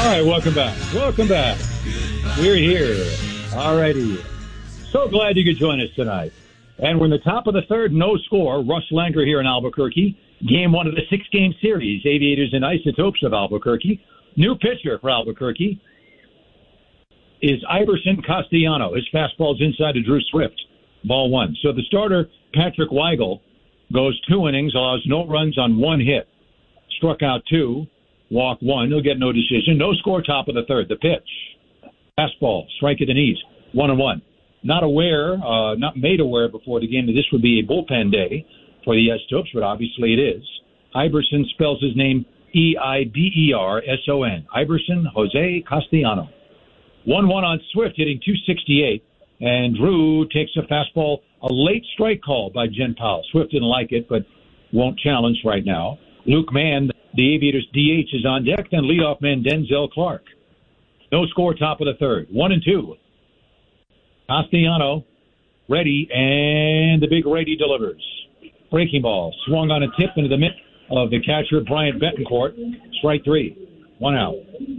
right, welcome back. Welcome back. We're here. All righty. So glad you could join us tonight. And we're in the top of the third, no score. Russ Langer here in Albuquerque. Game one of the six-game series, Aviators and Isotopes of Albuquerque. New pitcher for Albuquerque is Iverson Castellano. His fastball's inside to Drew Swift. Ball one. So the starter, Patrick Weigel, goes 2 innings, allows no runs on 1 hit. Struck out 2, walked 1. He'll get no decision. No score, top of the third. The pitch. Fastball, strike at the knees. 1-1. Not made aware before the game that this would be a bullpen day for the Isotopes, but obviously it is. Iverson spells his name Eiberson. Iverson Jose Castellano. 1-1 on Swift, hitting .268. And Drew takes a fastball, a late strike call by Jen Powell. Swift didn't like it, but won't challenge right now. Luke Mann, the Aviators DH, is on deck. Then leadoff man Denzel Clark. No score, top of the third. 1-2. Castellano, ready, and the big righty delivers. Breaking ball, swung on a tip into the mitt of the catcher, Bryant Betancourt. Strike 3. 1 out.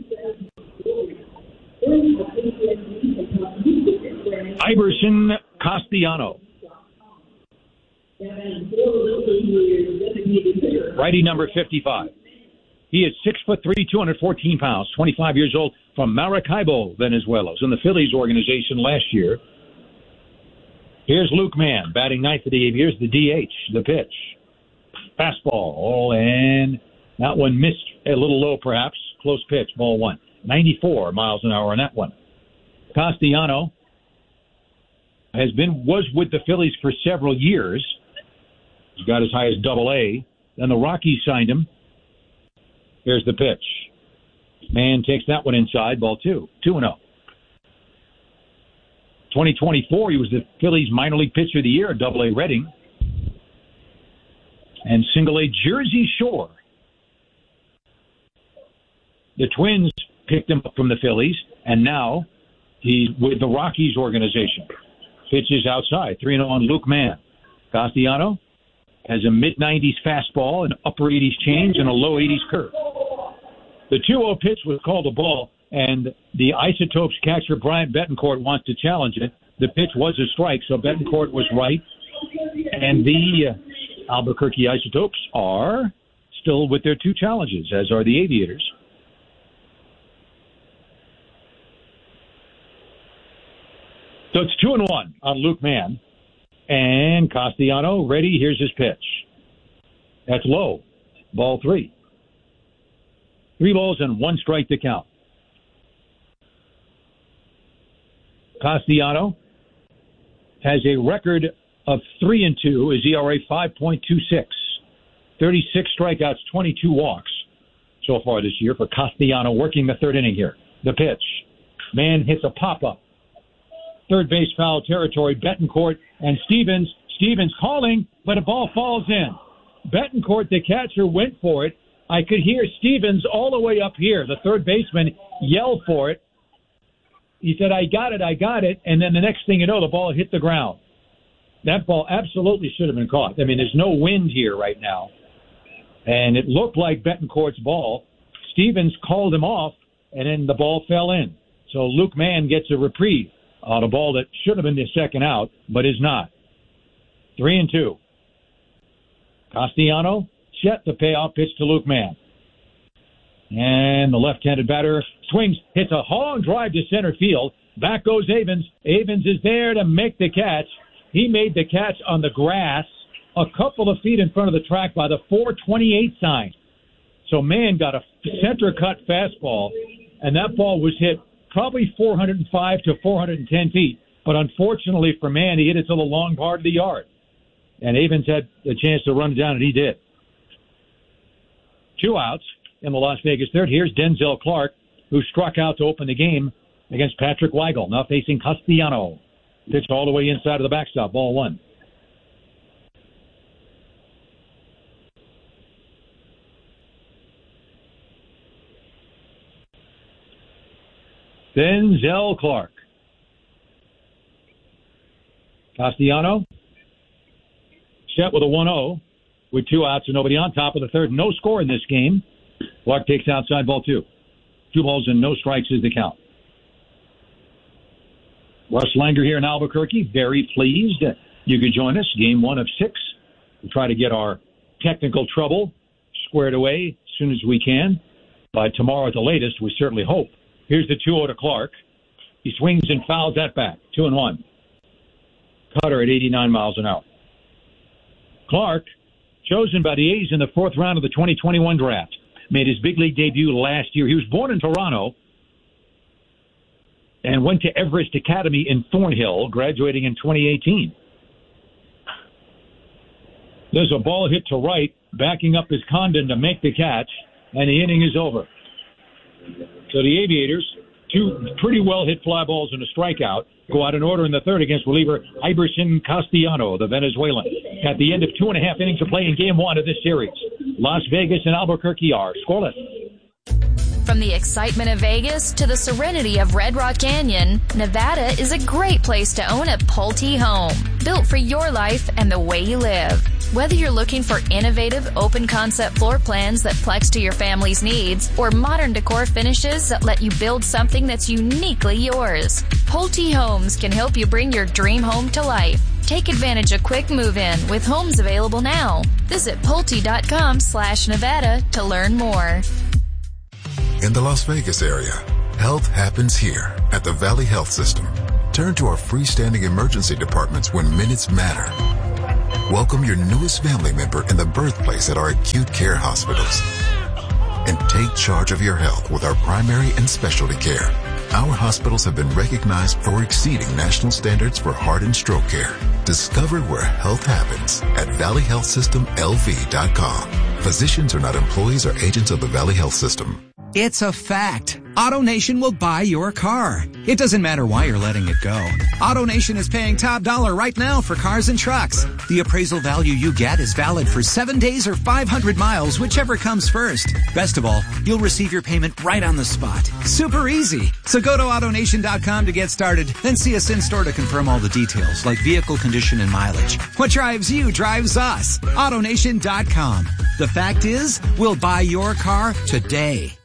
Iverson Castellano. Righty number 55. He is 6'3", 214 pounds, 25 years old, from Maracaibo, Venezuela. Was in the Phillies organization last year. Here's Luke Mann, batting ninth for the Aviators, the DH, the pitch. Fastball, and that one missed a little low perhaps. Close pitch, ball one. 94 miles an hour on that one. Castellano was with the Phillies for several years. He got as high as Double-A. Then the Rockies signed him. Here's the pitch. Mann takes that one inside, ball 2. 2-0. 2024, he was the Phillies minor league pitcher of the year at Double-A Reading. And Single-A Jersey Shore. The Twins picked him up from the Phillies, and now he's with the Rockies organization. Pitches outside, 3-0 on Luke Mann. Castellano has a mid-90s fastball, an upper 80s change, and a low 80s curve. The 2-0 pitch was called a ball, and the Isotopes catcher, Bryant Betancourt, wants to challenge it. The pitch was a strike, so Betancourt was right. And the Albuquerque Isotopes are still with their 2 challenges, as are the Aviators. So it's 2-1 on Luke Mann. And Castellano ready. Here's his pitch. That's low. Ball 3. 3 balls and 1 strike to count. Castellano has a record of 3-2. His ERA 5.26. 36 strikeouts, 22 walks so far this year for Castellano, working the third inning here. The pitch. Mann hits a pop-up. Third base foul territory. Betancourt and Stevens. Stevens calling, but a ball falls in. Betancourt, the catcher, went for it. I could hear Stevens all the way up here, the third baseman, yell for it. He said, I got it. And then the next thing you know, the ball hit the ground. That ball absolutely should have been caught. I mean, there's no wind here right now. And it looked like Betancourt's ball. Stevens called him off, and then the ball fell in. So Luke Mann gets a reprieve on a ball that should have been the second out, but is not. 3-2. Castellano set the payoff pitch to Luke Mann. And the left-handed batter swings, hits a long drive to center field. Back goes Avens. Avens is there to make the catch. He made the catch on the grass a couple of feet in front of the track by the 428 sign. So Mann got a center-cut fastball, and that ball was hit probably 405 to 410 feet. But unfortunately for Mann, he hit it to the long part of the yard. And Avens had a chance to run it down, and he did. 2 outs in the Las Vegas third. Here's Denzel Clark, who struck out to open the game against Patrick Weigel, now facing Castellano. Pitched all the way inside of the backstop, ball 1. Denzel Clark. Castellano set with a 1-0 with 2 outs and nobody on. Top of the third. No score in this game. Clark takes outside, ball 2. 2 balls and no strikes is the count. Russ Langer here in Albuquerque, very pleased you could join us. Game 1 of 6. We'll try to get our technical trouble squared away as soon as we can. By tomorrow at the latest, we certainly hope. Here's the 2-0 to Clark. He swings and fouls that back. 2-1. Cutter at 89 miles an hour. Clark, chosen by the A's in the 4th round of the 2021 draft, made his big league debut last year. He was born in Toronto and went to Everest Academy in Thornhill, graduating in 2018. There's a ball hit to right, backing up his Condon to make the catch, and the inning is over. So the Aviators, 2 pretty well-hit fly balls and a strikeout, go out in order in the 3rd against reliever Iberson Castellano, the Venezuelan, at the end of 2.5 innings of play in Game 1 of this series. Las Vegas and Albuquerque are scoreless. From the excitement of Vegas to the serenity of Red Rock Canyon, Nevada is a great place to own a Pulte home, built for your life and the way you live. Whether you're looking for innovative, open-concept floor plans that flex to your family's needs or modern decor finishes that let you build something that's uniquely yours, Pulte Homes can help you bring your dream home to life. Take advantage of quick move-in with homes available now. Visit Pulte.com/Nevada to learn more. In the Las Vegas area, health happens here at the Valley Health System. Turn to our freestanding emergency departments when minutes matter. Welcome your newest family member in the birthplace at our acute care hospitals. And take charge of your health with our primary and specialty care. Our hospitals have been recognized for exceeding national standards for heart and stroke care. Discover where health happens at valleyhealthsystemlv.com. Physicians are not employees or agents of the Valley Health System. It's a fact. AutoNation will buy your car. It doesn't matter why you're letting it go. AutoNation is paying top dollar right now for cars and trucks. The appraisal value you get is valid for 7 days or 500 miles, whichever comes first. Best of all, you'll receive your payment right on the spot. Super easy. So go to AutoNation.com to get started, then see us in store to confirm all the details, like vehicle condition and mileage. What drives you drives us. AutoNation.com. The fact is, we'll buy your car today.